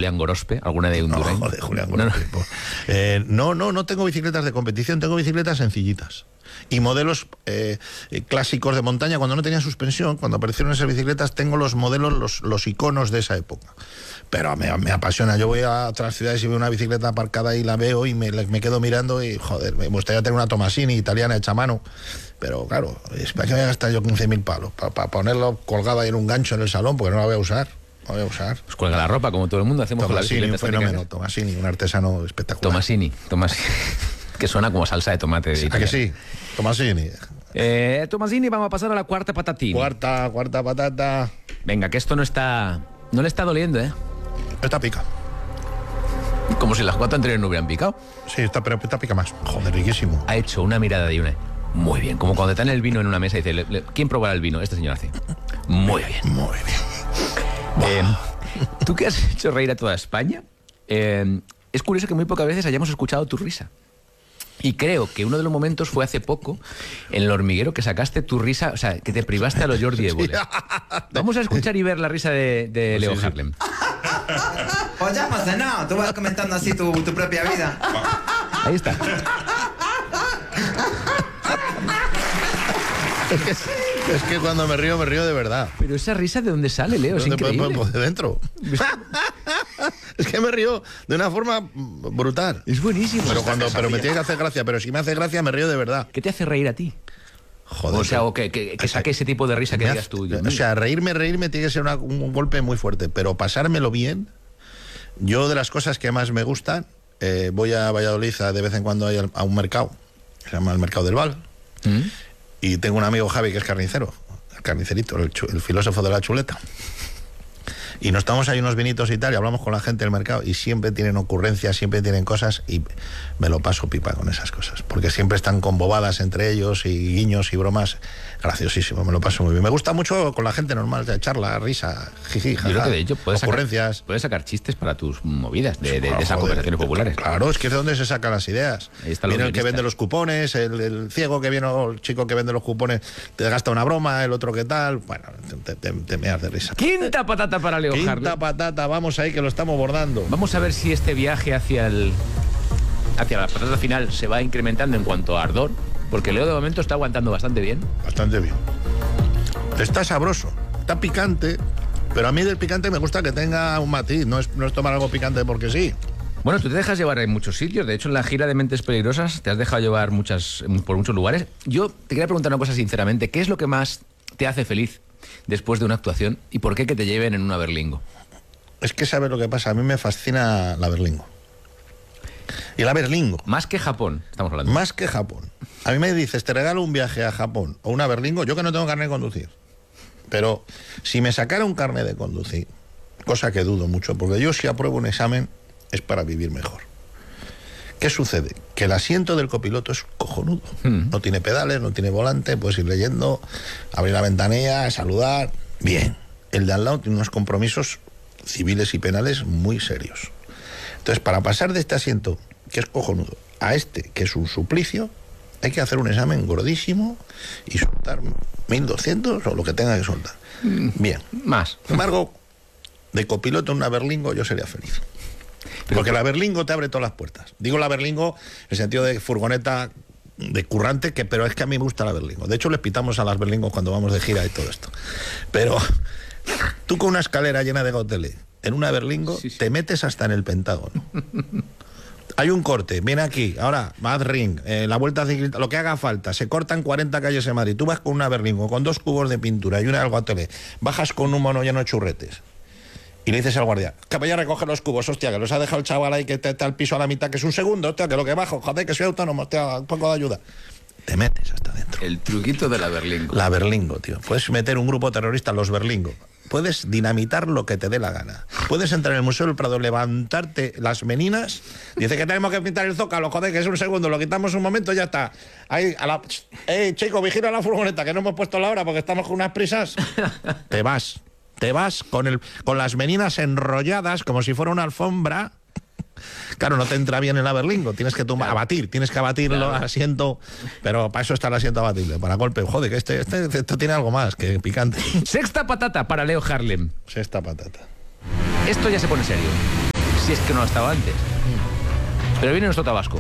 Julián Gorospe, alguna de Undurain. No, de Julián Gorospe. No tengo bicicletas de competición, tengo bicicletas sencillitas. Y modelos clásicos de montaña, cuando no tenía suspensión, cuando aparecieron esas bicicletas, tengo los modelos, los iconos de esa época. Pero me apasiona. Yo voy a otras ciudades y veo una bicicleta aparcada y la veo y me quedo mirando y, joder, me gustaría tener una Tomasini italiana hecha a mano. Pero claro, es para que voy a gastar yo 15.000 palos, para ponerlo colgado ahí en un gancho en el salón, porque no la voy a usar. No voy a usar. Pues cuelga la ropa, como todo el mundo hacemos Tomasini, con la un bicicleta. fenómeno. Tomasini, un artesano espectacular. Tomasini. Que suena como salsa de tomate. ¿A que sí? Tomasini. Tomasini, vamos a pasar a la cuarta patatín. Cuarta patata. Venga, que esto no le está doliendo, ¿eh? Esta pica. Como si las 4 anteriores no hubieran picado. Sí, pero esta pica más. Joder, riquísimo. Ha hecho una mirada de una. Muy bien, como cuando te dan el vino en una mesa y dice, ¿quién probará el vino? Este señor hace. Muy bien. Muy bien. Tú que has hecho reír a toda España, es curioso que muy pocas veces hayamos escuchado tu risa. Y creo que uno de los momentos fue hace poco, en El Hormiguero, que sacaste tu risa, o sea, que te privaste a los Jordi Évole. Vamos a escuchar y ver la risa de Leo Harlem. Pues ya pasa nada, tú vas comentando así tu propia vida. Ahí está. Es que cuando me río de verdad. Pero esa risa, ¿de dónde sale, Leo? Es increíble. Pues de dentro. Es que me río de una forma brutal. Es buenísimo. Pero me tiene que hacer gracia. Pero si me hace gracia, me río de verdad. ¿Qué te hace reír a ti? Joder. O sea, o que saque ese tipo de risa que digas tú. O sea, reírme tiene que ser un golpe muy fuerte. Pero pasármelo bien, yo de las cosas que más me gustan, voy a Valladolid de vez en cuando a un mercado, que se llama el Mercado del Val. Y tengo un amigo, Javi, que es carnicero, el carnicerito, el filósofo de la chuleta. Y nos tomamos ahí unos vinitos y tal, y hablamos con la gente del mercado, y siempre tienen ocurrencias, siempre tienen cosas, y me lo paso pipa con esas cosas. Porque siempre están con bobadas entre ellos, y guiños y bromas. Graciosísimo, me lo paso muy bien. Me gusta mucho con la gente normal, de charla, risa, jiji, jaja. Yo creo que de hecho ocurrencias. Puedes sacar chistes para tus movidas de esas conversaciones populares. Claro, es que es de donde se sacan las ideas. Viene el que vende los cupones, el ciego que viene, o el chico que vende los cupones, te gasta una broma, el otro que tal. Bueno, te meas de risa. Quinta patata para Leo Harlem. Quinta patata, vamos ahí que lo estamos bordando. Vamos a ver si este viaje hacia la patata final se va incrementando en cuanto a ardor, porque Leo de momento está aguantando bastante bien. Bastante bien. Está sabroso, está picante, pero a mí del picante me gusta que tenga un matiz, no es tomar algo picante porque sí. Bueno, tú te dejas llevar en muchos sitios, de hecho en la gira de Mentes Peligrosas te has dejado llevar por muchos lugares. Yo te quería preguntar una cosa sinceramente, ¿qué es lo que más te hace feliz después de una actuación y por qué que te lleven en una Berlingo? Es que sabes lo que pasa, a mí me fascina la Berlingo. Y la Berlingo. Más que Japón, estamos hablando. Más que Japón. A mí me dices, te regalo un viaje a Japón o una Berlingo, yo que no tengo carnet de conducir. Pero si me sacara un carnet de conducir, cosa que dudo mucho, porque yo si apruebo un examen es para vivir mejor. ¿Qué sucede? Que el asiento del copiloto es cojonudo. No tiene pedales, no tiene volante, puedes ir leyendo, abrir la ventanilla, saludar. Bien. El de al lado tiene unos compromisos civiles y penales muy serios. Entonces, para pasar de este asiento, que es cojonudo, a este, que es un suplicio, hay que hacer un examen gordísimo y soltar 1.200 o lo que tenga que soltar. Bien. Más. Sin embargo, de copiloto en una Berlingo yo sería feliz. Porque la Berlingo te abre todas las puertas. Digo la Berlingo en el sentido de furgoneta de currante, pero es que a mí me gusta la Berlingo. De hecho, les pitamos a las Berlingos cuando vamos de gira y todo esto. Pero tú con una escalera llena de goteles en una Berlingo, sí. Te metes hasta en el Pentágono. Hay un corte, viene aquí, ahora, Mad Ring, la vuelta ciclista, lo que haga falta, se cortan 40 calles en Madrid, tú vas con una Berlingo, con 2 cubos de pintura y una del gotelé, bajas con un mono lleno de churretes, y le dices al guardia, que vaya a recoger los cubos, hostia, que los ha dejado el chaval ahí, que está al piso a la mitad, que es un segundo, hostia, que lo que bajo, joder, que soy autónomo, hostia, un poco de ayuda. Te metes hasta dentro. El truquito de la Berlingo. La Berlingo, tío. Puedes meter un grupo terrorista, los Berlingo. Puedes dinamitar lo que te dé la gana. Puedes entrar en el Museo del Prado, levantarte las meninas. Dice que tenemos que pintar el Zócalo, joder, que es un segundo, lo quitamos un momento y ya está. Ahí, chico, vigila la furgoneta, que no hemos puesto la hora porque estamos con unas prisas. Te vas con las meninas enrolladas como si fuera una alfombra. Claro, no te entra bien en la Berlingo, tienes que abatir claro. Asiento, pero para eso está el asiento abatible, para golpe. Joder, que esto tiene algo más que picante. Sexta patata para Leo Harlem. Sexta patata. Esto ya se pone serio. Si es que no ha estado antes. Pero viene nuestro Tabasco.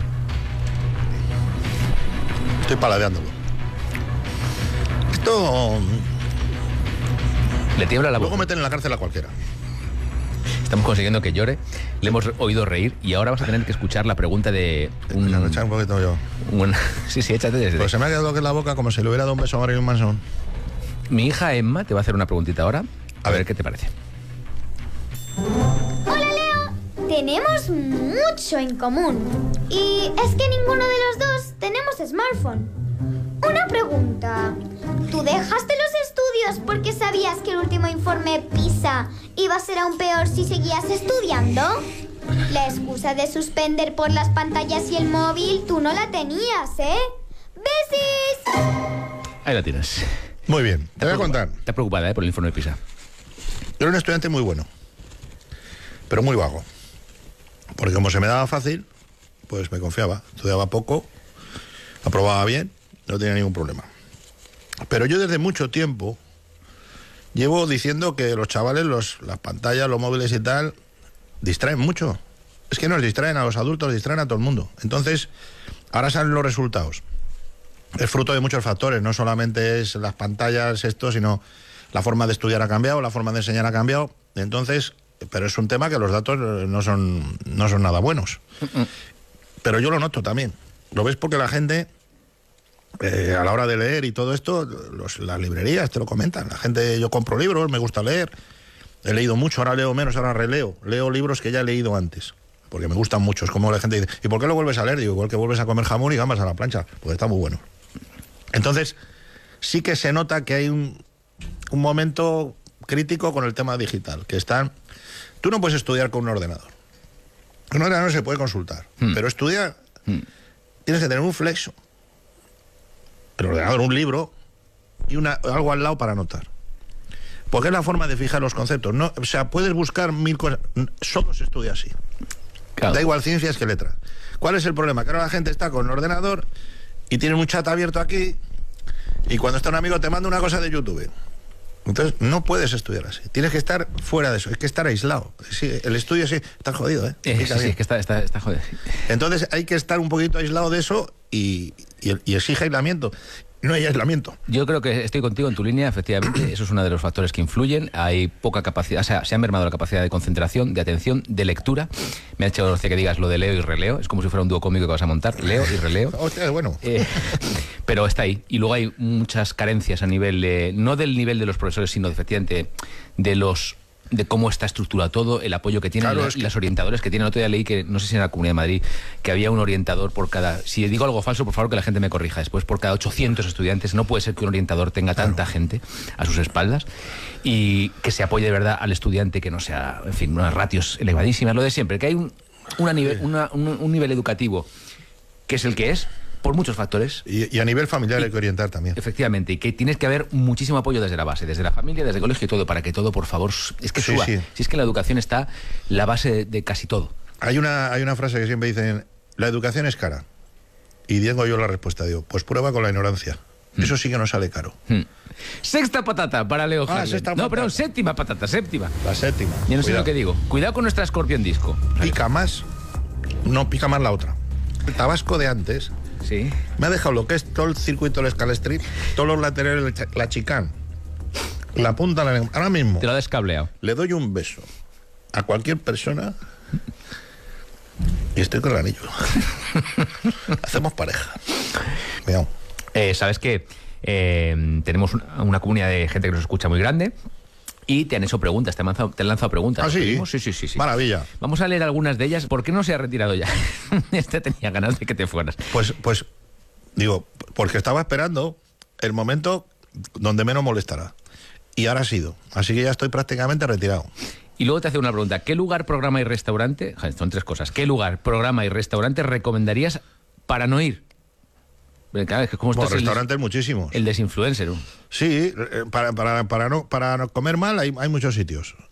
Estoy paladeándolo. Esto... Le tiembla la Luego voz. meten en la cárcel a cualquiera. Estamos consiguiendo que llore. Le hemos oído reír y ahora vas a tener que escuchar la pregunta de Me voy a echar un poquito yo. Sí, échate desde... Pues se me ha quedado aquí en la boca como si le hubiera dado un beso a Marilyn Manson. Mi hija Emma te va a hacer una preguntita ahora. A ver qué te parece. Hola, Leo. Tenemos mucho en común. Y es que ninguno de los dos tenemos smartphone. Una pregunta. ¿Tú dejaste los estudios porque sabías que el último informe PISA iba a ser aún peor si seguías estudiando? La excusa de suspender por las pantallas y el móvil, tú no la tenías, ¿eh? ¡Besis! Ahí la tienes. Muy bien, te voy a contar. Está preocupada, por el informe de PISA. Yo era un estudiante muy bueno, pero muy vago. Porque como se me daba fácil, pues me confiaba. Estudiaba poco, aprobaba bien, no tenía ningún problema. Pero yo desde mucho tiempo llevo diciendo que los chavales, las pantallas, los móviles y tal, distraen mucho. Es que nos distraen a los adultos, distraen a todo el mundo. Entonces, ahora salen los resultados. Es fruto de muchos factores, no solamente es las pantallas, esto, sino la forma de estudiar ha cambiado, la forma de enseñar ha cambiado. Entonces, pero es un tema que los datos no son nada buenos. Pero yo lo noto también. Lo ves porque la gente, a la hora de leer y todo esto, las librerías te lo comentan. La gente, yo compro libros, me gusta leer. He leído mucho, ahora leo menos, ahora releo. Leo libros que ya he leído antes, porque me gustan mucho. Es como la gente dice, ¿y por qué lo vuelves a leer? Digo, igual que vuelves a comer jamón y gambas a la plancha, porque está muy bueno. Entonces, sí que se nota que hay un momento crítico con el tema digital, que están... Tú no puedes estudiar con un ordenador. Un ordenador se puede consultar, pero estudiar tienes que tener un flexo, el ordenador, un libro y algo al lado para anotar. Porque es la forma de fijar los conceptos. No, o sea, puedes buscar 1000 cosas, solo se estudia así. Claro. Da igual ciencias que letras. ¿Cuál es el problema? Que ahora la gente está con el ordenador y tiene un chat abierto aquí y cuando está un amigo te manda una cosa de YouTube. Entonces no puedes estudiar así. Tienes que estar fuera de eso. Hay que estar aislado. Sí, el estudio sí está jodido, ¿eh? Sí, es que está jodido. Entonces hay que estar un poquito aislado de eso y exige aislamiento. No hay aislamiento. Yo creo que estoy contigo en tu línea, efectivamente. Eso es uno de los factores que influyen. Hay poca capacidad, o sea, se ha mermado la capacidad de concentración, de atención, de lectura. Me ha hecho gracia que digas lo de leo y releo. Es como si fuera un dúo cómico que vas a montar. Leo y releo. Hostia, bueno. Pero está ahí. Y luego hay muchas carencias a nivel de, no del nivel de los profesores, sino efectivamente de cómo está estructurado todo, el apoyo que tienen, Claro, las orientadores que tienen. El otro día leí que, no sé si en la Comunidad de Madrid, que había un orientador por cada... Si digo algo falso, por favor, que la gente me corrija después. Por cada 800 estudiantes. No puede ser que un orientador tenga tanta gente a sus espaldas y que se apoye de verdad al estudiante, que no sea, en fin, unas ratios elevadísimas. Lo de siempre, que hay un nivel educativo que es el que es, por muchos factores. Y a nivel familiar hay que orientar también. Efectivamente, y que tienes que haber muchísimo apoyo desde la base, desde la familia, desde el colegio y todo, para que todo, por favor, es que suba. Sí. Si es que en la educación está la base de casi todo. Hay una frase que siempre dicen, la educación es cara. Y digo yo la respuesta, digo, pues prueba con la ignorancia. Eso sí que no sale caro. Sexta patata para Leo Harlem. sexta No, patata. perdón, séptima patata, séptima. La séptima. Ya no sé Cuidado. lo que digo. Cuidado con nuestra Scorpion Disco. Pica más, no pica más la otra. El Tabasco de antes Sí. me ha dejado lo que es todo el circuito del Scala-Street, todos los laterales, la chicane, la punta, ahora mismo Te lo ha descableado. le doy un beso a cualquier persona y estoy con el anillo. Hacemos pareja. Veamos. Sabes que tenemos una comunidad de gente que nos escucha muy grande y te han hecho preguntas, te han lanzado preguntas. ¿Ah, sí? Sí. Maravilla. Vamos a leer algunas de ellas. ¿Por qué no se ha retirado ya? Tenía ganas de que te fueras. Pues digo, porque estaba esperando el momento donde menos molestará. Y ahora ha sido. Así que ya estoy prácticamente retirado. Y luego te hace una pregunta. ¿Qué lugar, programa y restaurante? Son tres cosas. ¿Qué lugar, programa y restaurante recomendarías para no ir? Claro, es que como Bueno, estás restaurantes muchísimos. el desinfluencer, ¿no? Sí, para no comer mal hay muchos sitios.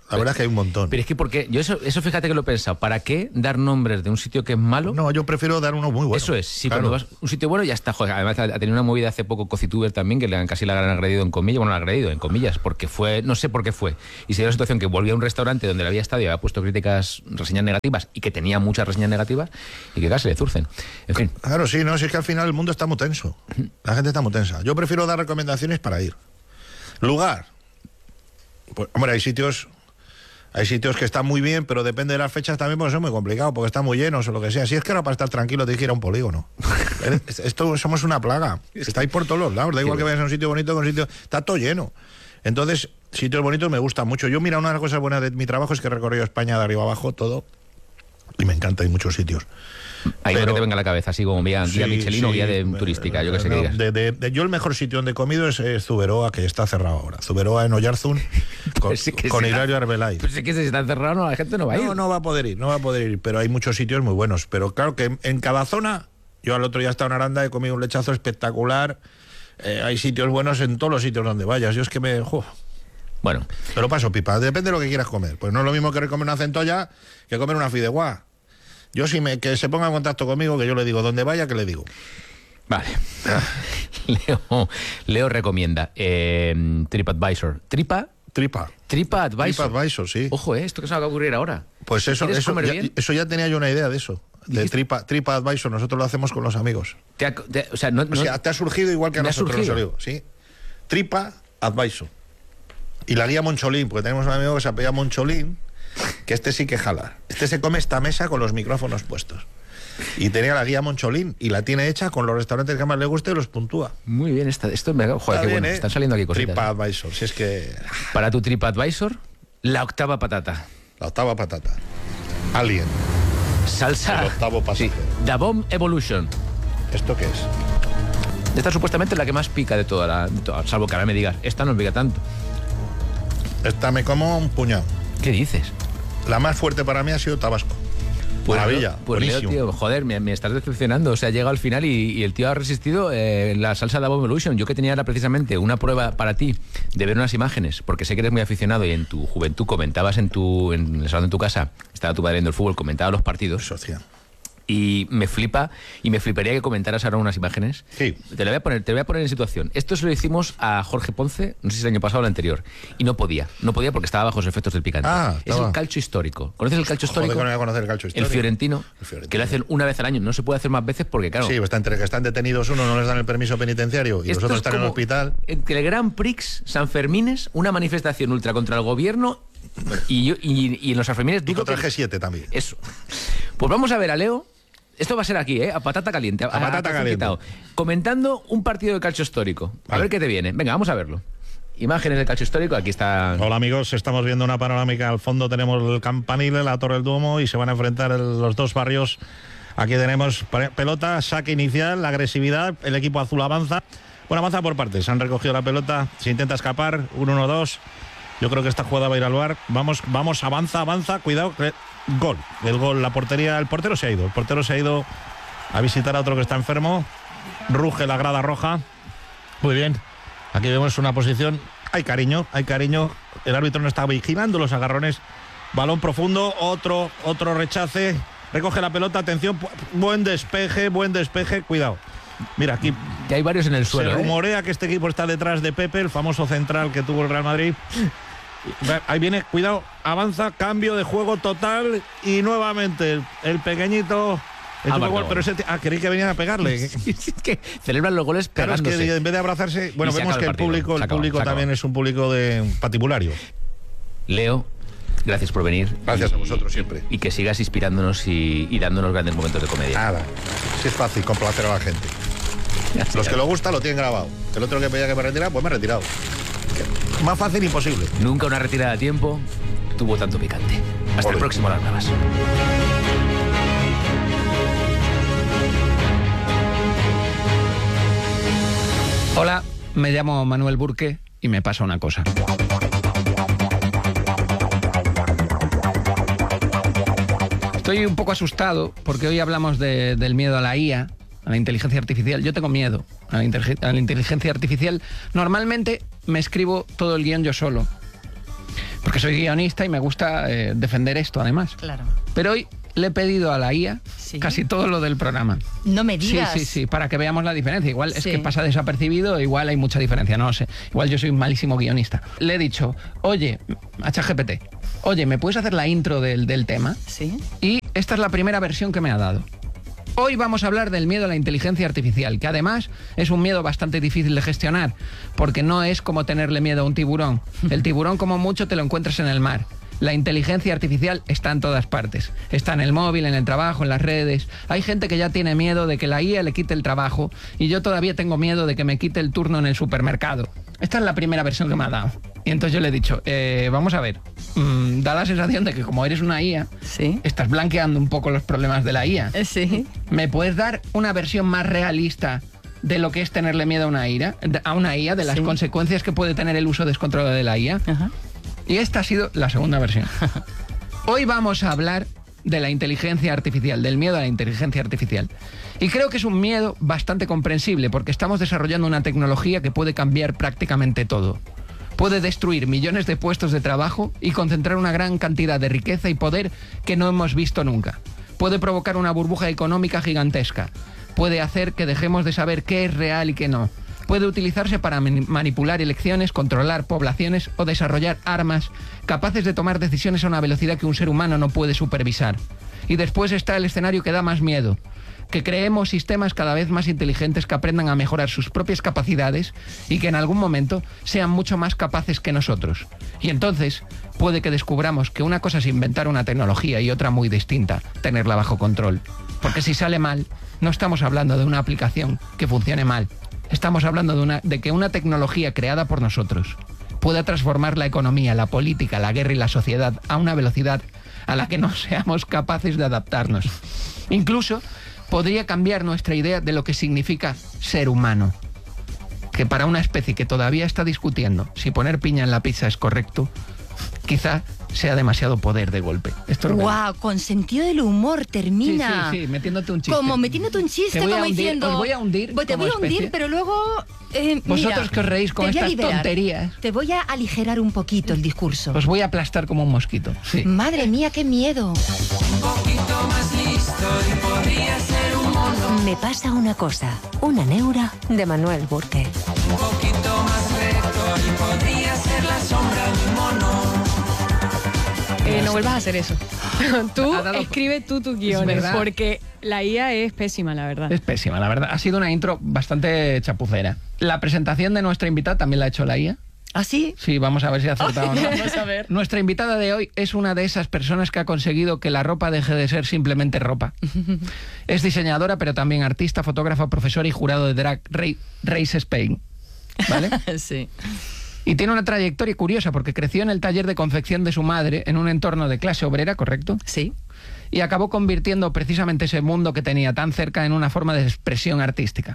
La verdad es que hay un montón. Pero es que, porque yo eso fíjate que lo he pensado. ¿Para qué dar nombres de un sitio que es malo? No, yo prefiero dar uno muy bueno. Eso es, sí, claro. cuando vas a un sitio bueno ya está. Joder, además ha tenido una movida hace poco Cocituber también, que casi la han agredido en comillas, bueno, la han agredido en comillas, porque fue, no sé por qué fue. Y se dio la situación que volvía a un restaurante donde le había estado y había puesto críticas, reseñas negativas, y que tenía muchas reseñas negativas, y que casi le zurcen. En fin. Claro, sí, no, si es que al final el mundo está muy tenso. La gente está muy tensa. Yo prefiero dar recomendaciones para ir. Lugar. Pues, hombre, hay sitios que están muy bien, pero depende de las fechas también, porque es muy complicado, porque están muy llenos o lo que sea. Si es que era para estar tranquilo, te dijera un polígono. Esto somos una plaga. Estáis por todos los lados. Da igual que vayas a un sitio bonito, que un sitio. Está todo lleno. Entonces, sitios bonitos me gustan mucho. Yo, mira, una de las cosas buenas de mi trabajo es que he recorrido España de arriba abajo, todo. Y me encanta, hay muchos sitios. Ahí no te venga a la cabeza, así como guía Michelin o guía de turística, yo que sé qué digas. Yo el mejor sitio donde he comido es Zuberoa, que está cerrado ahora. Zuberoa en Oyarzún, con Hilario Arbelay. Pues es que si está cerrado, no, la gente no va a ir. No va a poder ir, pero hay muchos sitios muy buenos. Pero claro que en cada zona, yo al otro día he estado en Aranda, he comido un lechazo espectacular. Hay sitios buenos en todos los sitios donde vayas. Yo es que Bueno. Pero paso pipa, depende de lo que quieras comer. Pues no es lo mismo que comer una centolla que comer una fideuá. Yo que se ponga en contacto conmigo, que yo le digo donde vaya, que le digo. Vale. Leo recomienda TripAdvisor. TripAdvisor, sí. Ojo, esto que se va a ocurrir ahora. Pues eso ya tenía yo una idea de eso. De TripAdvisor, nosotros lo hacemos con los amigos. Te ha surgido igual que a nosotros, nos salió, ¿sí? TripAdvisor. Y la guía Moncholín, porque tenemos un amigo que se apellida Moncholín, que este sí que jala. Este se come esta mesa con los micrófonos puestos. Y tenía la guía Moncholín y la tiene hecha con los restaurantes que más le guste y los puntúa. Muy bien, esto me... Joder, qué bueno. Están saliendo aquí cositas. TripAdvisor, si es que... Para tu TripAdvisor, la octava patata. Alien. Salsa. El octavo pasajero. Sí. The Bomb Evolution. ¿Esto qué es? Esta supuestamente es la que más pica de toda, salvo que ahora me digas, esta no pica tanto. Esta me como un puñado. ¿Qué dices? La más fuerte para mí ha sido Tabasco. Maravilla, pues Leo, tío, joder, me estás decepcionando. O sea, llega al final y el tío ha resistido la salsa de Bomb Evolution. Yo que tenía precisamente una prueba para ti de ver unas imágenes, porque sé que eres muy aficionado y en tu juventud comentabas en el salón de tu casa, estaba tu padre viendo el fútbol, comentaba los partidos. Socia. Y me fliparía que comentaras ahora unas imágenes. Sí. Te voy a poner en situación. Esto se lo hicimos a Jorge Ponce, no sé si el año pasado o el anterior, y no podía porque estaba bajo los efectos del picante. Es el calcio histórico. ¿Conoces el calcio histórico? Joder, no voy a conocer el calcio histórico. El fiorentino, que lo hacen una vez al año, no se puede hacer más veces porque, claro... Sí, pues entre que están detenidos uno, no les dan el permiso penitenciario y los otros están en el hospital. Entre el Grand Prix, San Fermines, una manifestación ultra contra el gobierno y en los Sanfermines... Y contra el G7 también. Eso. Pues vamos a ver a Leo. Esto va a ser aquí, a patata caliente. A patata caliente. Comentando un partido de calcio histórico. A ver qué te viene. Venga, vamos a verlo. Imágenes del calcio histórico, aquí está... Hola amigos, estamos viendo una panorámica. Al fondo tenemos el Campanile, la Torre del Duomo y se van a enfrentar los dos barrios. Aquí tenemos pelota, saque inicial, la agresividad, el equipo azul avanza. Bueno, avanza por partes, han recogido la pelota, se intenta escapar, 1-1-2. Yo creo que esta jugada va a ir al VAR. Vamos, avanza, cuidado. Gol. El gol, la portería, el portero se ha ido a visitar a otro que está enfermo. Ruge la grada roja. Muy bien. Aquí vemos una posición. Hay cariño. El árbitro no está vigilando los agarrones. Balón profundo, otro rechace. Recoge la pelota, atención. Buen despeje, cuidado. Mira, aquí que hay varios en el suelo. Se rumorea que este equipo está detrás de Pepe, el famoso central que tuvo el Real Madrid. Ahí viene, cuidado, avanza, cambio de juego total y nuevamente el pequeñito. Creí que venían a pegarle. Es que celebran los goles pegándose. Claro, es que en vez de abrazarse, bueno, vemos que el público también es un público de patibulario. Leo, gracias por venir. Gracias a vosotros siempre. Y que sigas inspirándonos y dándonos grandes momentos de comedia. Nada, si es fácil complacer a la gente. Los que lo gusta lo tienen grabado. El otro que pedía que me retirara, pues me he retirado. Más fácil imposible. Nunca una retirada a tiempo tuvo tanto picante. Hasta el próximo Las Bravas. Hola, me llamo Manuel Burke y me pasa una cosa. Estoy un poco asustado porque hoy hablamos del miedo a la IA, a la inteligencia artificial. Yo tengo miedo a la inteligencia artificial. Normalmente me escribo todo el guión yo solo. porque soy guionista y me gusta defender esto además. Claro. Pero hoy le he pedido a la IA casi todo lo del programa. No me digas. Sí, para que veamos la diferencia. Igual es Sí. que pasa desapercibido, igual hay mucha diferencia, no lo sé. Igual yo soy un malísimo guionista. Le he dicho, oye, a ChatGPT, oye, ¿me puedes hacer la intro del tema? Sí. Y esta es la primera versión que me ha dado. Hoy vamos a hablar del miedo a la inteligencia artificial, que además es un miedo bastante difícil de gestionar, porque no es como tenerle miedo a un tiburón. El tiburón, como mucho, te lo encuentras en el mar. La inteligencia artificial está en todas partes. Está en el móvil, en el trabajo, en las redes. Hay gente que ya tiene miedo de que la IA le quite el trabajo y yo todavía tengo miedo de que me quite el turno en el supermercado. Esta es la primera versión que me ha dado. Y entonces yo le he dicho, vamos a ver, da la sensación de que como eres una IA, Sí. estás blanqueando un poco los problemas de la IA. Sí. ¿Me puedes dar una versión más realista de lo que es tenerle miedo a una IA, de las Sí. consecuencias que puede tener el uso descontrolado de la IA? Ajá. Y esta ha sido la segunda versión. Hoy vamos a hablar de la inteligencia artificial, del miedo a la inteligencia artificial. Y creo que es un miedo bastante comprensible porque estamos desarrollando una tecnología que puede cambiar prácticamente todo. Puede destruir millones de puestos de trabajo y concentrar una gran cantidad de riqueza y poder que no hemos visto nunca. Puede provocar una burbuja económica gigantesca. Puede hacer que dejemos de saber qué es real y qué no. Puede utilizarse para manipular elecciones, controlar poblaciones o desarrollar armas capaces de tomar decisiones a una velocidad que un ser humano no puede supervisar. Y después está el escenario que da más miedo, que creemos sistemas cada vez más inteligentes que aprendan a mejorar sus propias capacidades y que en algún momento sean mucho más capaces que nosotros. Y entonces puede que descubramos que una cosa es inventar una tecnología y otra muy distinta, tenerla bajo control. Porque si sale mal, no estamos hablando de una aplicación que funcione mal. Estamos hablando de que una tecnología creada por nosotros pueda transformar la economía, la política, la guerra y la sociedad a una velocidad a la que no seamos capaces de adaptarnos. Incluso podría cambiar nuestra idea de lo que significa ser humano. Que para una especie que todavía está discutiendo si poner piña en la pizza es correcto, quizá sea demasiado poder de golpe. Esto es verdad. Wow, con sentido del humor termina. Sí, metiéndote un chiste. Como metiéndote un chiste, Te voy a como hundir, diciendo. os voy a hundir Pues te como voy a hundir, especie. pero luego. Vosotros mira, que os reís con te voy a estas liberar. tonterías. Te voy a aligerar un poquito el discurso. Os voy a aplastar como un mosquito. Sí. Madre mía, qué miedo. Me pasa una cosa, una neura de Manuel Burke. No vuelvas a hacer eso. Tú Ha dado- escribe tú tus guiones, verdad. porque la IA es pésima, la verdad. Es pésima, la verdad. Ha sido una intro bastante chapucera. La presentación de nuestra invitada también la ha hecho la IA. ¿Ah, sí? Sí, vamos a ver si ha acertado o no. Vamos a ver. Nuestra invitada de hoy es una de esas personas que ha conseguido que la ropa deje de ser simplemente ropa. Es diseñadora, pero también artista, fotógrafa, profesora y jurado de Drag Race Spain. ¿Vale? Sí. Y tiene una trayectoria curiosa porque creció en el taller de confección de su madre en un entorno de clase obrera, ¿correcto? Sí. Y acabó convirtiendo precisamente ese mundo que tenía tan cerca en una forma de expresión artística.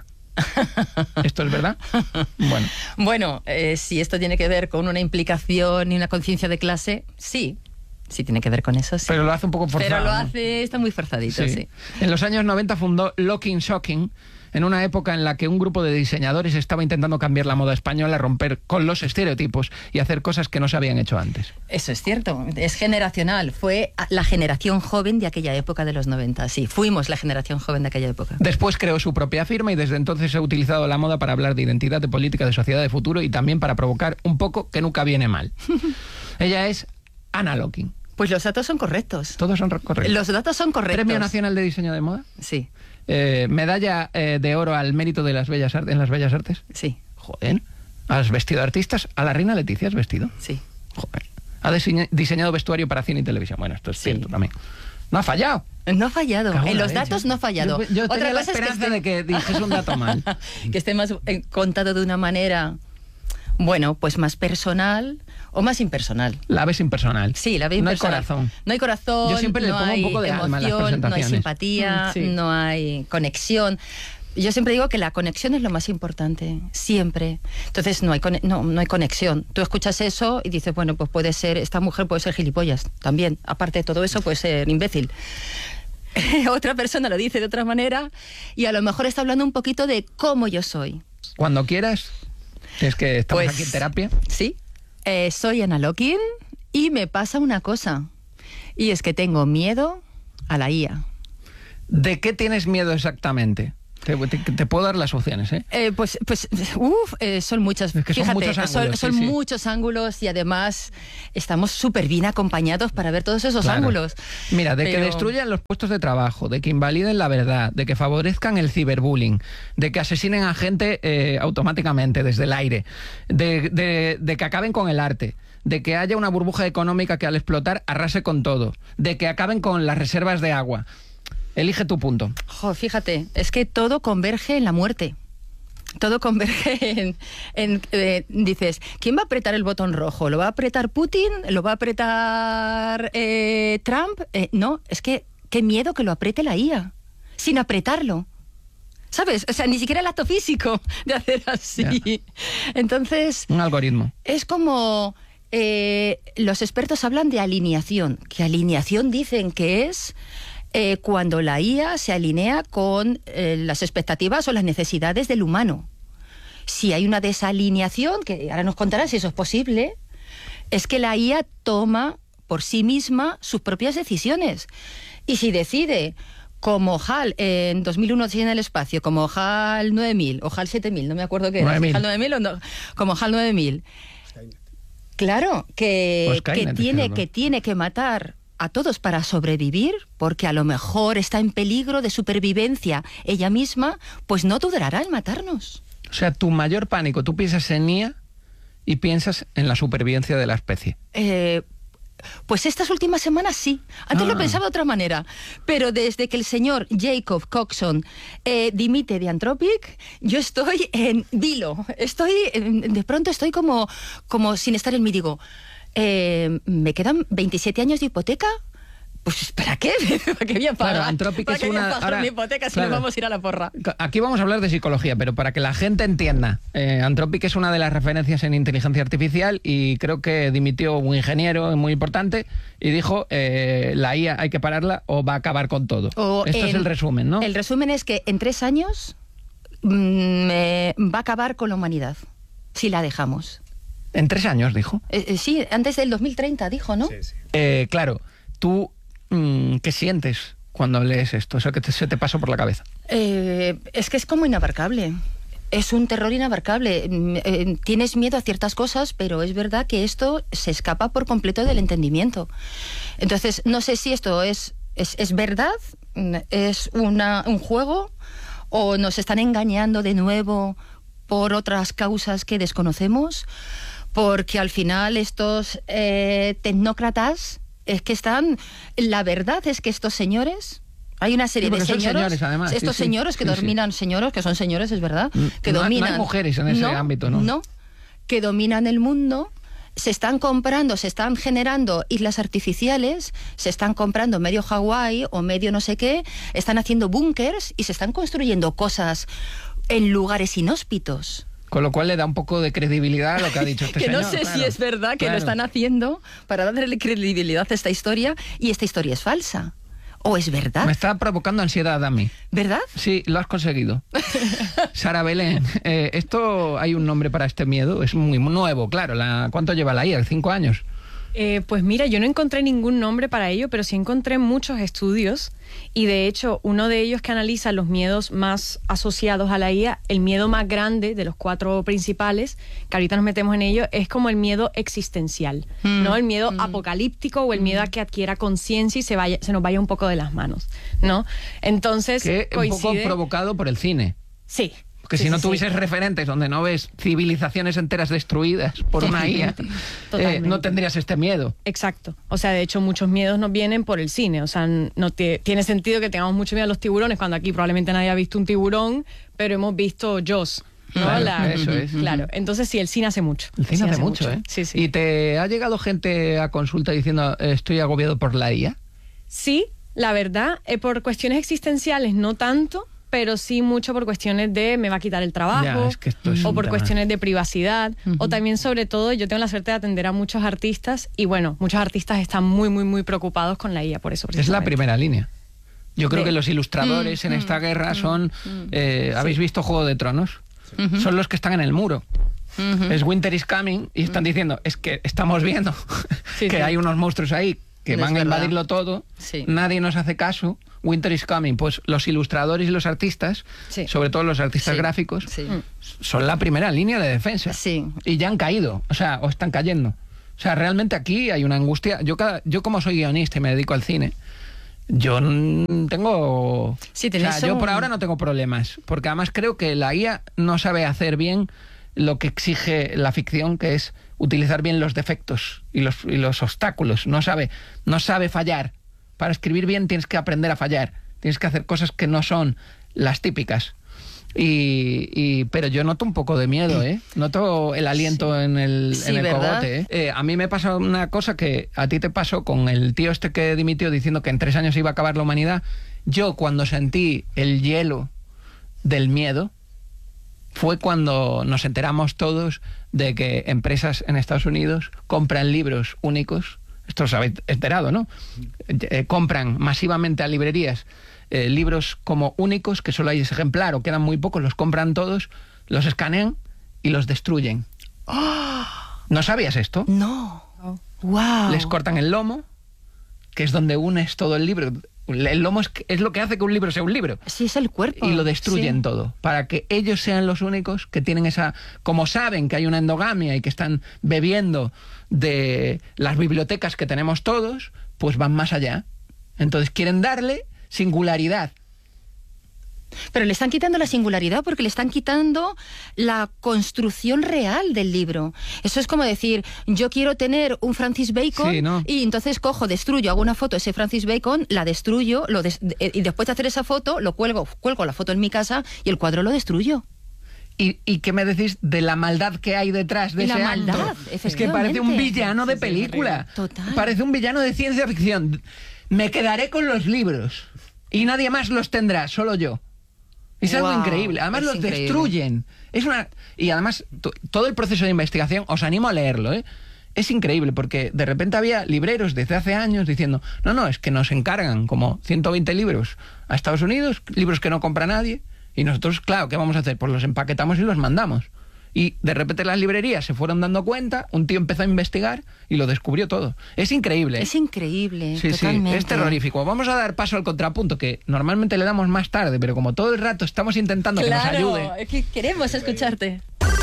¿Esto es verdad? Bueno, Bueno, si esto tiene que ver con una implicación y una conciencia de clase, sí. Sí tiene que ver con eso, sí. pero lo hace un poco forzado. Pero lo ¿no? hace, está muy forzadito, sí. Sí. En los años 90 fundó Locking Shocking, en una época en la que un grupo de diseñadores estaba intentando cambiar la moda española, romper con los estereotipos y hacer cosas que no se habían hecho antes. Eso es cierto, es generacional. Fue la generación joven de aquella época de los 90, sí. Fuimos la generación joven de aquella época. Después creó su propia firma y desde entonces ha utilizado la moda para hablar de identidad, de política, de sociedad, de futuro y también para provocar un poco que nunca viene mal. Ella es Ana Locking. Pues los datos son correctos. Todos son correctos. Los datos son correctos. Premio Nacional de Diseño de Moda. Sí, Medalla de oro al mérito de las bellas en las bellas artes. sí, Joder. ¿Has vestido artistas? ¿A la reina Leticia has vestido? sí. Joder. Ha diseñado vestuario para cine y televisión. Bueno, esto es Sí. cierto también. No ha fallado. No ha fallado. Cago En la los leche. datos no ha fallado. Yo tenía la cosa es esperanza de que dijese un dato mal. que esté más contado de una manera, bueno, pues más personal o más impersonal. La ves impersonal. Sí, la veo No hay impersonal. corazón. No hay corazón, Yo siempre le no pongo un hay poco de alma en las emoción, no hay presentaciones. simpatía, Sí. no hay conexión. Yo siempre digo que la conexión es lo más importante, siempre. Entonces no hay conexión. Tú escuchas eso y dices, bueno, pues puede ser, esta mujer puede ser gilipollas también. Aparte de todo eso, puede ser imbécil. Otra persona lo dice de otra manera y a lo mejor está hablando un poquito de cómo yo soy. Cuando quieras, es que estamos Pues, aquí en terapia. Sí, soy Ana Locking Y me pasa una cosa, y es que tengo miedo a la IA. ¿De qué tienes miedo exactamente? Te puedo dar las opciones, ¿eh? Son muchas. Es que son Fíjate, muchos ángulos, son sí, sí. muchos ángulos y además estamos súper bien acompañados para ver todos esos Claro. ángulos. Mira, de que Pero- destruyan los puestos de trabajo, de que invaliden la verdad, de que favorezcan el ciberbullying, de que asesinen a gente automáticamente desde el aire, de que acaben con el arte, de que haya una burbuja económica que al explotar arrase con todo, de que acaben con las reservas de agua. Elige tu punto. Jo, fíjate, es que todo converge en la muerte. Todo converge dices, ¿quién va a apretar el botón rojo? ¿Lo va a apretar Putin? ¿Lo va a apretar Trump? No, es que qué miedo que lo apriete la IA, sin apretarlo. ¿Sabes? O sea, ni siquiera el acto físico de hacer así. Ya. Entonces, Un algoritmo. es como los expertos hablan de alineación, que alineación dicen que es cuando la IA se alinea con las expectativas o las necesidades del humano. Si hay una desalineación, que ahora nos contarán si eso es posible, es que la IA toma por sí misma sus propias decisiones. Y si decide, como HAL en 2001 en el espacio, como HAL 9000 o HAL 7000, no me acuerdo qué era, 9000. HAL 9000 o no, como HAL 9000. Claro, O que Skynet, tiene que matar a todos para sobrevivir, porque a lo mejor está en peligro de supervivencia ella misma, pues no dudará en matarnos. O sea, tu mayor pánico, tú piensas en IA y piensas en la supervivencia de la especie. Pues estas últimas semanas sí. Antes lo pensaba de otra manera. Pero desde que el señor Jacob Coxon dimite de Anthropic, yo estoy en vilo. De pronto estoy como sin estar en mí. Digo, ¿me quedan 27 años de hipoteca? Pues ¿para qué? ¿Para qué voy a pagar? Claro, Anthropic ¿Para es qué voy a una- pagar ahora- mi hipoteca si claro. nos vamos a ir a la porra? Aquí vamos a hablar de psicología, pero para que la gente entienda, Anthropic es una de las referencias en inteligencia artificial y creo que dimitió un ingeniero muy importante y dijo, la IA hay que pararla o va a acabar con todo. Esto es el resumen, ¿no? El resumen es que en 3 años va a acabar con la humanidad, si la dejamos. En 3 años, dijo. Sí, antes del 2030, dijo, ¿no? Claro, tú, ¿qué sientes cuando lees esto? Eso que se te pasó por la cabeza. Es que es como inabarcable. Es un terror inabarcable. Tienes miedo a ciertas cosas, pero es verdad que esto se escapa por completo del entendimiento. Entonces, no sé si esto es verdad, es un juego, o nos están engañando de nuevo por otras causas que desconocemos, porque al final estos tecnócratas es que están... La verdad es que estos señores... Hay una serie de porque son señores, señores, además, sí, estos sí. señores que Sí, sí. dominan, señores que son señores, es verdad, que No hay dominan... mujeres en ese ámbito, ¿no? No, que dominan el mundo, se están comprando, se están generando islas artificiales, se están comprando medio Hawái o medio no sé qué, están haciendo búnkers y se están construyendo cosas en lugares inhóspitos. Con lo cual le da un poco de credibilidad a lo que ha dicho este Que señor. no sé claro. si es verdad que Claro. lo están haciendo para darle credibilidad a esta historia, y esta historia es falsa. ¿O es verdad? Me está provocando ansiedad a mí. ¿Verdad? Sí, lo has conseguido. Sara Belén, esto hay un nombre para este miedo, es muy nuevo, claro. ¿Cuánto lleva la IA? 5 años. Pues mira, yo no encontré ningún nombre para ello, pero sí encontré muchos estudios, y de hecho uno de ellos que analiza los miedos más asociados a la IA, el miedo más grande de los 4 principales, que ahorita nos metemos en ello, es como el miedo existencial, ¿no? El miedo apocalíptico, o el miedo a que adquiera conciencia y se nos vaya un poco de las manos, ¿no? Entonces, Que un poco provocado por el cine. Sí. Porque Sí, si no sí, tuvieses sí. referentes donde no ves civilizaciones enteras destruidas por una IA, Totalmente. no tendrías este miedo. Exacto. O sea, de hecho, muchos miedos nos vienen por el cine. O sea, no tiene sentido que tengamos mucho miedo a los tiburones, cuando aquí probablemente nadie ha visto un tiburón, pero hemos visto Jaws, ¿no? Claro, eso es. Claro. Entonces, sí, el cine hace mucho. El cine hace mucho, ¿eh? Sí, sí. ¿Y te ha llegado gente a consulta diciendo estoy agobiado por la IA? Sí, la verdad, por cuestiones existenciales no tanto, pero sí mucho por cuestiones de me va a quitar el trabajo, Ya, es que esto es o un por tema. cuestiones de privacidad, o también, sobre todo, yo tengo la suerte de atender a muchos artistas, y bueno, muchos artistas están muy, muy, muy preocupados con la IA por eso. Es la precisamente. primera línea. Yo creo De- que los ilustradores en esta guerra son... ¿Habéis visto Juego de Tronos? Son los que están en el muro. es Winter is Coming, y están diciendo, es que estamos viendo que hay unos monstruos ahí que No van a es verdad. invadirlo todo, Sí. nadie nos hace caso, Winter is Coming. Pues los ilustradores y los artistas, Sí. sobre todo los artistas Sí. gráficos, Sí. son la primera línea de defensa. Sí. Y ya han caído, o están cayendo. O sea, realmente aquí hay una angustia. Yo como soy guionista y me dedico al cine, yo tengo... Sí, o tenéis sea, yo por un- ahora no tengo problemas, porque además creo que la IA no sabe hacer bien lo que exige la ficción, que es utilizar bien los defectos y los obstáculos. No sabe fallar. Para escribir bien tienes que aprender a fallar. Tienes que hacer cosas que no son las típicas. Pero yo noto un poco de miedo, ¿eh? Noto el aliento en el ¿verdad? cogote, ¿eh? A mí me pasa una cosa que a ti te pasó con el tío este que dimitió diciendo que en 3 años iba a acabar la humanidad. Yo, cuando sentí el hielo del miedo, fue cuando nos enteramos todos de que empresas en Estados Unidos compran libros únicos. Esto os habéis enterado, ¿no? Compran masivamente a librerías libros como únicos, que solo hay ese ejemplar o quedan muy pocos, los compran todos, los escanean y los destruyen. ¿No sabías esto? No. Wow. Les cortan el lomo, que es donde unes todo el libro. El lomo es lo que hace que un libro sea un libro. Sí, es el cuerpo. Y lo destruyen Sí. todo, para que ellos sean los únicos que tienen esa... Como saben que hay una endogamia y que están bebiendo de las bibliotecas que tenemos todos, pues van más allá. Entonces quieren darle singularidad. Pero le están quitando la singularidad porque le están quitando la construcción real del libro. Eso es como decir, yo quiero tener un Francis Bacon, Sí, ¿no? y entonces cojo, destruyo, hago una foto de ese Francis Bacon, la destruyo, y después de hacer esa foto, lo cuelgo la foto en mi casa y el cuadro lo destruyo. ¿Y qué me decís de la maldad que hay detrás de Y la ese maldad, acto? Es que parece un efectivamente. villano de película. Total. Parece un villano de ciencia ficción. Me quedaré con los libros y nadie más los tendrá, solo yo. Es algo Guau, increíble. Además es los increíble. destruyen. Y además todo el proceso de investigación, os animo a leerlo, ¿eh? Es increíble porque de repente había libreros desde hace años diciendo, no, es que nos encargan como 120 libros a Estados Unidos, libros que no compra nadie, y nosotros, claro, ¿qué vamos a hacer? Pues los empaquetamos y los mandamos. Y de repente las librerías se fueron dando cuenta, un tío empezó a investigar y lo descubrió todo. Es increíble. Es increíble, Sí, totalmente. es terrorífico. Vamos a dar paso al contrapunto, que normalmente le damos más tarde, pero como todo el rato estamos intentando que nos ayude. es que queremos escucharte.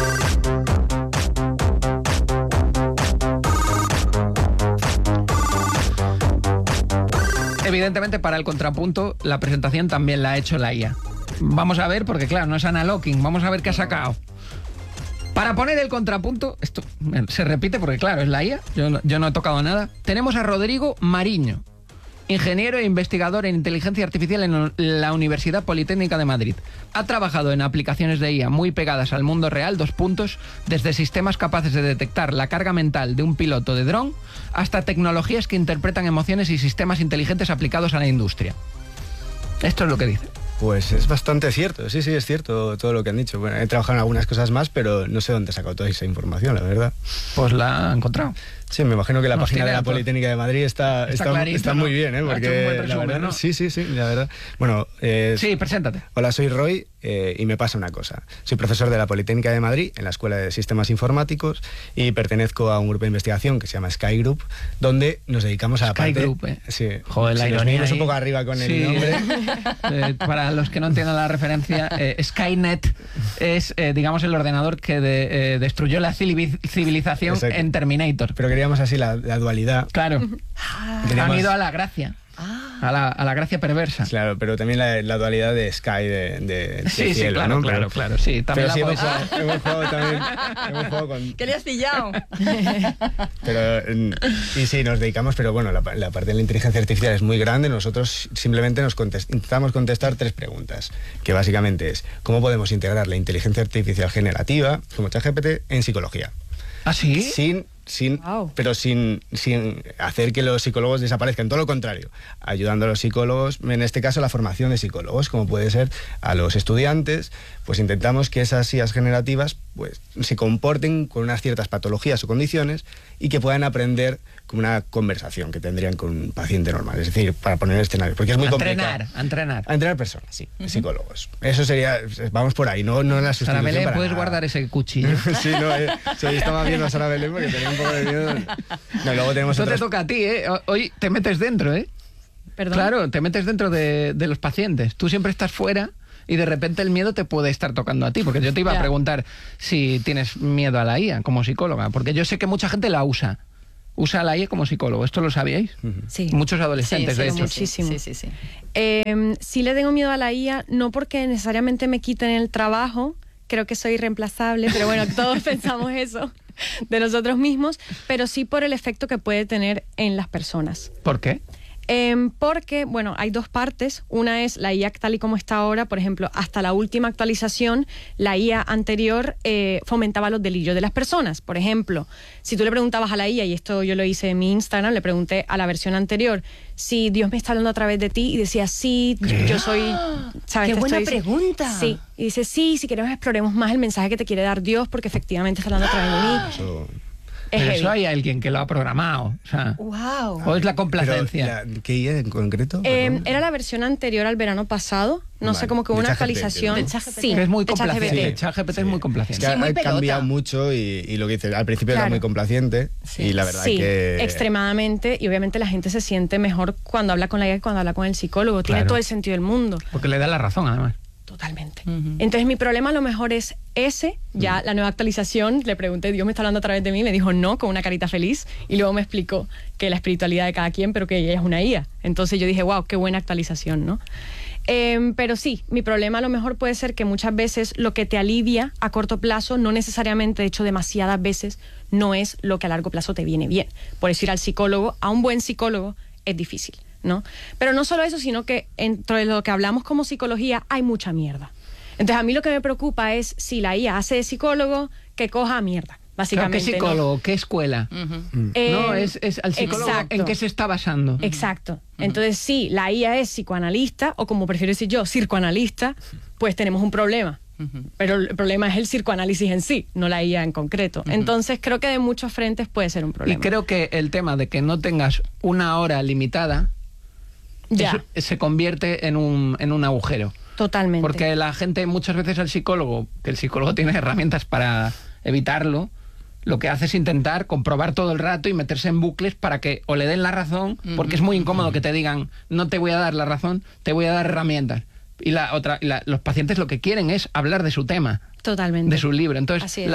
Evidentemente, para el contrapunto, la presentación también la ha hecho la IA. Vamos a ver, porque claro, no es Ana Locking, vamos a ver qué ha sacado. Para poner el contrapunto, esto se repite porque claro, es la IA, yo no he tocado nada. Tenemos a Rodrigo Mariño, ingeniero e investigador en inteligencia artificial en la Universidad Politécnica de Madrid. Ha trabajado en aplicaciones de IA muy pegadas al mundo real, desde sistemas capaces de detectar la carga mental de un piloto de dron hasta tecnologías que interpretan emociones y sistemas inteligentes aplicados a la industria. Esto es lo que dice. Pues es bastante cierto, sí, es cierto todo lo que han dicho. Bueno, he trabajado en algunas cosas más, pero no sé dónde he sacado toda esa información, la verdad. Pues la ha encontrado. Sí, me imagino que la Nos página de tiene la a todos. Politécnica de Madrid está clarito, muy ¿no? bien, ¿eh? Ha hecho un Porque buen la resumen, verdad, ¿no? sí, la verdad. Bueno, Sí, preséntate. hola, soy Roy y me pasa una cosa. Soy profesor de la Politécnica de Madrid en la Escuela de Sistemas Informáticos y pertenezco a un grupo de investigación que se llama Sky Group, donde nos dedicamos a la Sky parte... Group, ¿eh? Sí. Joder, la Si nos ironía venimos ahí. un poco arriba con Sí. el nombre. Para los que no entiendan la referencia, Skynet es, digamos, el ordenador que destruyó la civilización Exacto. en Terminator. Pero queríamos así la dualidad. Claro. Queríamos- Han ido a la gracia. A la gracia perversa. Claro, pero también la dualidad de Sky de Sí, cielo, claro, ¿no? claro, claro. Sí, también Pero la sí podéis- hemos jugado también. Hemos jugado con... ¿Qué le has pillado? Pero, y sí, nos dedicamos, pero bueno, la parte de la inteligencia artificial es muy grande. Nosotros simplemente intentamos contestar 3 preguntas, que básicamente es ¿cómo podemos integrar la inteligencia artificial generativa, como ChatGPT, en psicología? ¿Ah, sí? Sin Wow. hacer que los psicólogos desaparezcan, todo lo contrario, ayudando a los psicólogos, en este caso la formación de psicólogos, como puede ser a los estudiantes, pues intentamos que esas IAs generativas pues se comporten con unas ciertas patologías o condiciones y que puedan aprender como una conversación que tendrían con un paciente normal. Es decir, para poner el escenario, porque es muy complicado. A entrenar. A entrenar personas, sí, psicólogos. Eso sería, vamos por ahí, no la sustitución. Sara Belén, para ¿puedes nada. guardar ese cuchillo? Sí, no, sí, estaba viendo a Sara Belén porque tenía un poco de miedo. No, luego tenemos Esto te otras... toca a ti, ¿eh? Hoy te metes dentro, ¿eh? Perdón. Claro, te metes dentro de los pacientes. Tú siempre estás fuera y de repente el miedo te puede estar tocando a ti. Porque yo te iba a Ya. preguntar si tienes miedo a la IA como psicóloga. Porque yo sé que mucha gente la usa. Usa a la IA como psicólogo. ¿Esto lo sabíais? Sí. Muchos adolescentes, Sí, de sí, hecho. muchísimo. Sí, sí, sí. Sí le tengo miedo a la IA, no porque necesariamente me quiten el trabajo, creo que soy irreemplazable, pero bueno, todos pensamos eso de nosotros mismos, pero sí por el efecto que puede tener en las personas. ¿Por qué? Porque, bueno, hay dos partes. Una es la IA tal y como está ahora. Por ejemplo, hasta la última actualización, la IA anterior fomentaba los delirios de las personas. Por ejemplo, si tú le preguntabas a la IA, y esto yo lo hice en mi Instagram, le pregunté a la versión anterior si Dios me está hablando a través de ti, y decía, sí, yo soy... ¿sabes? ¡Qué Te buena estoy diciendo- pregunta! Sí, y dice, sí, si queremos exploremos más el mensaje que te quiere dar Dios, porque efectivamente está hablando a través de mí. Eso- Es Pero heavy. eso hay alguien que lo ha programado. O sea, ¡Wow! o es la Pero, complacencia. ¿qué IA en concreto? Perdón. Era la versión anterior al verano pasado. No sé, Vale. como que De una ChatGPT, actualización. ¿no? De ChatGPT. Sí, Que es muy de complaciente. ChatGPT. ChatGPT es muy Es que complaciente. Sí, muy ha pelota. cambiado mucho y lo que dices, al principio era Claro. muy complaciente y la verdad Sí, que... extremadamente. Y obviamente la gente se siente mejor cuando habla con la IA que cuando habla con el psicólogo. Tiene Claro. todo el sentido del mundo. Porque le da la razón, además. Totalmente. Entonces mi problema a lo mejor es ese. Ya la nueva actualización, le pregunté, Dios me está hablando a través de mí, me dijo no, con una carita feliz. Y luego me explicó que la espiritualidad de cada quien, pero que ella es una IA. Entonces yo dije, wow, qué buena actualización, ¿no? Pero sí, mi problema a lo mejor puede ser que muchas veces lo que te alivia a corto plazo, no necesariamente, de hecho demasiadas veces, no es lo que a largo plazo te viene bien. Por eso ir al psicólogo, a un buen psicólogo, es difícil, ¿no? Pero no solo eso, sino que dentro de lo que hablamos como psicología hay mucha mierda. Entonces a mí lo que me preocupa es si la IA hace de psicólogo, que coja mierda, Claro, básicamente. ¿qué psicólogo? ¿Qué escuela? No, es al psicólogo exacto. en qué se está basando. Exacto. Entonces, si la IA es psicoanalista, o como prefiero decir yo, circoanalista, pues tenemos un problema. Pero el problema es el psicoanálisis en sí, no la IA en concreto. Entonces, creo que de muchos frentes puede ser un Y problema. creo que el tema de que no tengas una hora limitada Ya, eso se convierte en un agujero. totalmente. Porque la gente muchas veces al psicólogo, que el psicólogo tiene herramientas para evitarlo, lo que hace es intentar comprobar todo el rato y meterse en bucles para que o le den la razón, porque es muy incómodo que te digan, no te voy a dar la razón, te voy a dar herramientas. Y los pacientes lo que quieren es hablar de su tema, Totalmente. de su libro. Entonces, Así es.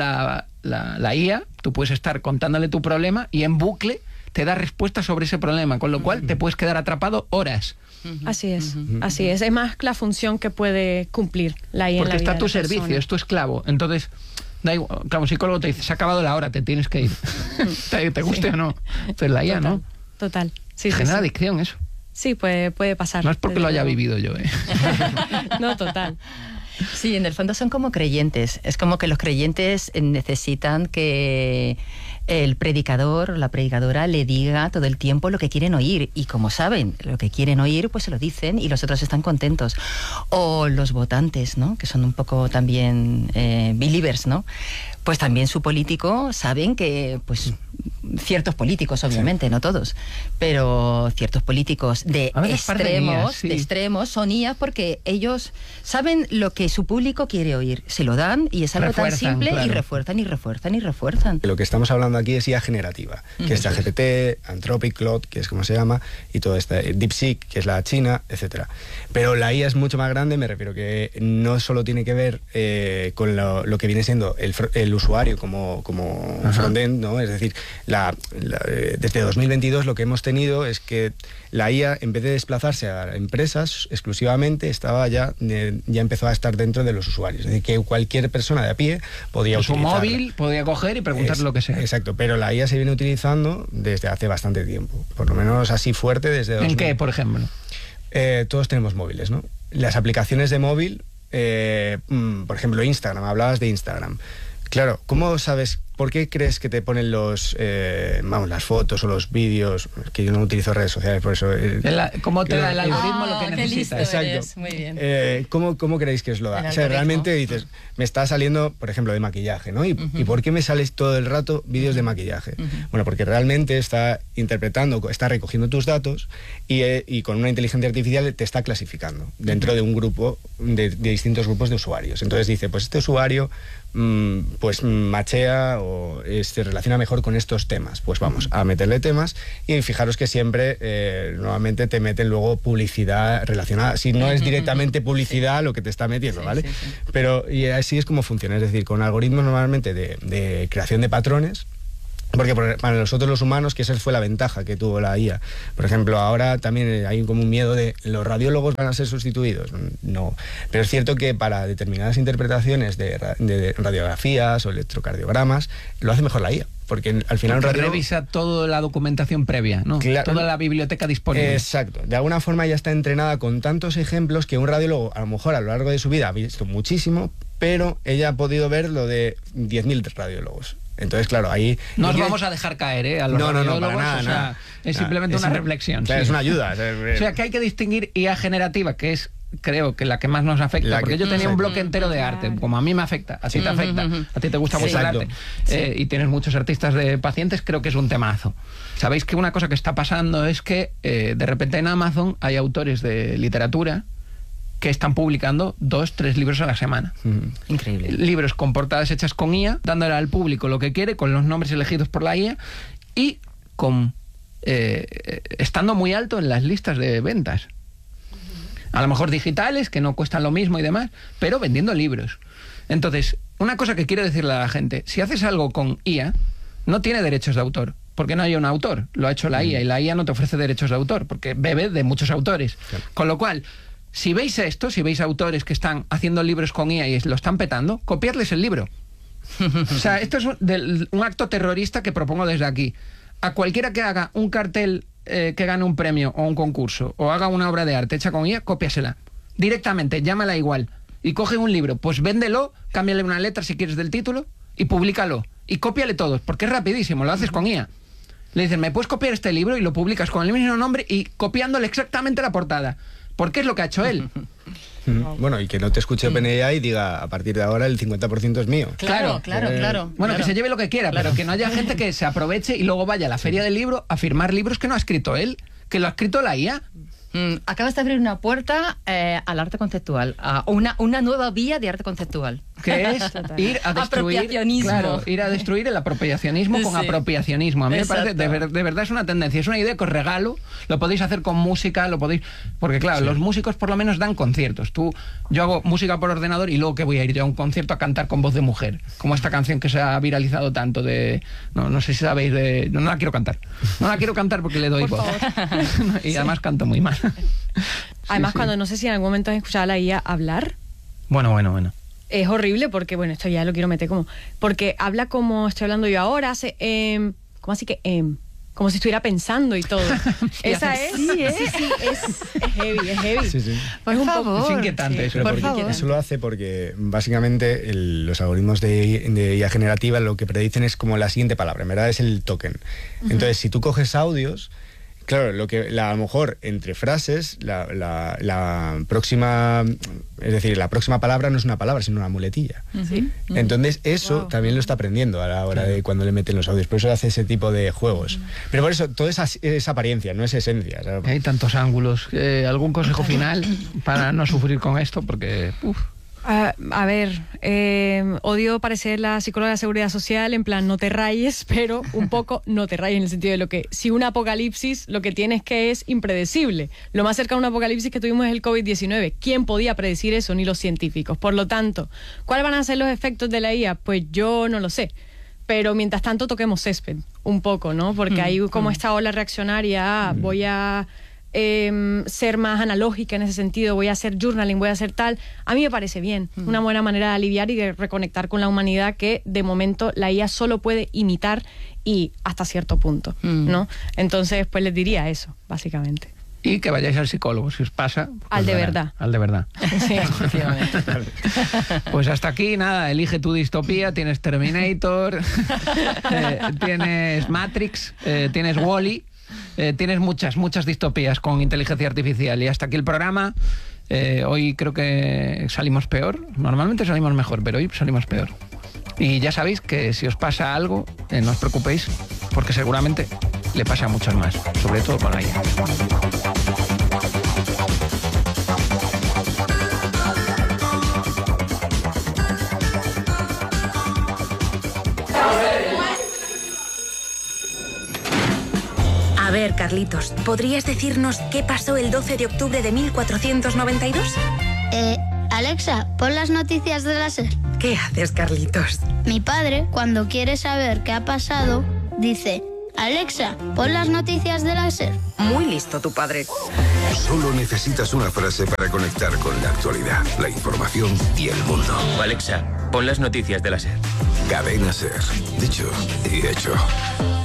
la IA, tú puedes estar contándole tu problema y en bucle te da respuestas sobre ese problema, con lo cual te puedes quedar atrapado horas. Así es, así es. Es más la función que puede cumplir la IA en Porque la vida está a de tu la servicio, persona. es tu esclavo. Entonces, da igual, claro, un psicólogo te dice, se ha acabado la hora, te tienes que ir. te guste o no. Pero la IA no. Total. Sí, sí, Genera sí. adicción eso. Sí, puede pasar. No es porque desde lo haya luego. vivido yo, ¿eh? No, total. Sí, en el fondo son como creyentes. Es como que los creyentes necesitan que el predicador o la predicadora le diga todo el tiempo lo que quieren oír. Y como saben lo que quieren oír, pues se lo dicen y los otros están contentos. O los votantes, ¿no? Que son un poco también believers, ¿no? Pues también su político saben que, pues, ciertos políticos, obviamente, no todos, pero ciertos políticos de A veces parecen IAs, sí. extremos son IAs porque ellos saben lo que su público quiere oír, se lo dan y es algo tan Refuerzan, simple claro. y refuerzan y refuerzan y refuerzan. Lo que estamos hablando aquí es IA generativa, que es ChatGPT, Anthropic, Claude, que es como se llama, y todo esto, DeepSeek, que es la china, etcétera. Pero la IA es mucho más grande, me refiero que no solo tiene que ver con lo que viene siendo el usuario como frontend, ¿no? Es decir, desde 2022 lo que hemos tenido es que la IA, en vez de desplazarse a empresas exclusivamente, ya empezó a estar dentro de los usuarios. Es decir, que cualquier persona de a pie podía Su utilizarla. móvil podía coger y preguntar lo que sea. Exacto, pero la IA se viene utilizando desde hace bastante tiempo, por lo menos así fuerte desde... ¿En 2000. qué, por ejemplo? Todos tenemos móviles, ¿no? Las aplicaciones de móvil, por ejemplo, Instagram, hablabas de Instagram. Claro, ¿cómo sabes ¿por qué crees que te ponen las fotos o los vídeos? Que yo no utilizo redes sociales, por eso... ¿Cómo te da el algoritmo lo que qué necesitas? listo Exacto. eres, muy bien. ¿Cómo creéis que os lo da? El O sea, algoritmo. realmente dices, me está saliendo, por ejemplo, de maquillaje, ¿no? ¿Y por qué me sales todo el rato vídeos de maquillaje? Bueno, porque realmente está interpretando, está recogiendo tus datos y con una inteligencia artificial te está clasificando dentro de un grupo, de distintos grupos de usuarios. Entonces dice, pues este usuario pues machea o se relaciona mejor con estos temas. Pues vamos a meterle temas y fijaros que siempre nuevamente te meten luego publicidad relacionada. Si no es directamente publicidad lo que te está metiendo, ¿vale? Sí, sí. Pero y así es como funciona. Es decir, con algoritmos normalmente de creación de patrones. Porque para nosotros los humanos, que esa fue la ventaja que tuvo la IA. Por ejemplo, ahora también hay como un miedo de ¿los radiólogos van a ser sustituidos? No. Pero es cierto que para determinadas interpretaciones de radiografías o electrocardiogramas, lo hace mejor la IA. Porque al final Porque un radiólogo revisa toda la documentación previa, ¿no? Claro. Toda la biblioteca disponible. Exacto. De alguna forma ya está entrenada con tantos ejemplos que un radiólogo, a lo mejor a lo largo de su vida ha visto muchísimo, pero ella ha podido ver lo de 10.000 radiólogos. Entonces, claro, ahí... No os vamos a dejar caer, a los radiólogos, para nada, o sea, nada. es simplemente una reflexión. Claro, sí. es una ayuda. O sea, que hay que distinguir IA generativa, que es, creo que la que más nos afecta, porque yo tenía un bloque entero de arte, como a mí me afecta, a ti te afecta, a ti te gusta mucho el arte, y tienes muchos artistas de pacientes, creo que es un temazo. Sabéis que una cosa que está pasando es que de repente en Amazon hay autores de literatura que están publicando 2-3 libros a la semana. Increíble. Libros con portadas hechas con IA, dándole al público lo que quiere, con los nombres elegidos por la IA y con estando muy alto en las listas de ventas. A lo mejor digitales, que no cuestan lo mismo y demás, pero vendiendo libros. Entonces, una cosa que quiero decirle a la gente, si haces algo con IA, no tiene derechos de autor, porque no hay un autor, lo ha hecho la IA, y la IA no te ofrece derechos de autor, porque bebe de muchos autores. Claro. Con lo cual, si veis esto, si veis autores que están haciendo libros con IA y lo están petando, copiarles el libro. O sea, esto es un acto terrorista que propongo desde aquí. A cualquiera que haga un cartel que gane un premio o un concurso, o haga una obra de arte hecha con IA, cópiasela. Directamente, llámala igual. Y coge un libro, pues véndelo, cámbiale una letra si quieres del título, y públicalo. Y cópiale todos, porque es rapidísimo, lo haces con IA. Le dicen, ¿me puedes copiar este libro? Y lo publicas con el mismo nombre y copiándole exactamente la portada. Porque es lo que ha hecho él. Bueno, y que no te escuche OpenAI y diga, a partir de ahora el 50% es mío. Claro. Bueno, claro. que se lleve lo que quiera, pero que no haya gente que se aproveche y luego vaya a la feria del libro a firmar libros que no ha escrito él, que lo ha escrito la IA. Acabas de abrir una puerta al arte conceptual, a una nueva vía de arte conceptual. Que es ir a destruir, apropiacionismo. Claro, ir a destruir el apropiacionismo con apropiacionismo. A mí me parece, de verdad es una tendencia, es una idea que os regalo, lo podéis hacer con música, lo podéis... Porque claro, los músicos por lo menos dan conciertos. Yo hago música por ordenador y luego que voy a ir yo a un concierto a cantar con voz de mujer, como esta canción que se ha viralizado tanto de... No sé si sabéis de... No la quiero cantar. No la quiero cantar porque le doy voz. Y además canto muy mal. Además, cuando no sé si en algún momento has escuchado a la IA hablar. Bueno. Es horrible porque, bueno, esto ya lo quiero meter como... Porque habla como estoy hablando yo ahora, hace... ¿Cómo así que como si estuviera pensando y todo. Esa es... Sí, es heavy. Sí. Por favor. Es inquietante eso. Por favor. Eso lo hace porque básicamente los algoritmos de IA generativa lo que predicen es como la siguiente palabra, en verdad es el token. Entonces, si tú coges audios... Claro, a lo mejor entre frases, la próxima, es decir, la próxima palabra no es una palabra, sino una muletilla. Sí. Entonces, eso también lo está aprendiendo a la hora de cuando le meten los audios. Por eso hace ese tipo de juegos. Pero por eso, todo es apariencia, no es esencia. ¿Sabes? Hay tantos ángulos. ¿Algún consejo final para no sufrir con esto? Porque... A ver, odio parecer la psicóloga de seguridad social, en plan no te rayes, pero un poco no te rayes en el sentido de lo que si un apocalipsis lo que tienes que es impredecible. Lo más cerca de un apocalipsis que tuvimos es el COVID-19. ¿Quién podía predecir eso? Ni los científicos. Por lo tanto, ¿cuáles van a ser los efectos de la IA? Pues yo no lo sé. Pero mientras tanto toquemos césped un poco, ¿no? Porque hay como esta ola reaccionaria, voy a... ser más analógica en ese sentido, voy a hacer journaling, voy a hacer tal, a mí me parece bien, una buena manera de aliviar y de reconectar con la humanidad que de momento la IA solo puede imitar y hasta cierto punto, ¿no? Entonces pues les diría eso, básicamente. Y que vayáis al psicólogo, si os pasa. Pues Al de verán, verdad. Al de verdad. Sí, efectivamente. Pues hasta aquí, nada, elige tu distopía, tienes Terminator, tienes Matrix, tienes Wall-E, tienes muchas distopías con inteligencia artificial. Y hasta aquí el programa. Hoy creo que salimos peor. Normalmente salimos mejor, pero hoy salimos peor. Y ya sabéis que si os pasa algo, no os preocupéis, porque seguramente le pasa a muchos más, sobre todo con la IA. A ver, Carlitos, ¿podrías decirnos qué pasó el 12 de octubre de 1492? Alexa, pon las noticias de la SER. ¿Qué haces, Carlitos? Mi padre, cuando quiere saber qué ha pasado, dice: Alexa, pon las noticias de la SER. Muy listo tu padre. Solo necesitas una frase para conectar con la actualidad, la información y el mundo. Alexa, pon las noticias de la SER. Cadena SER. Dicho y hecho.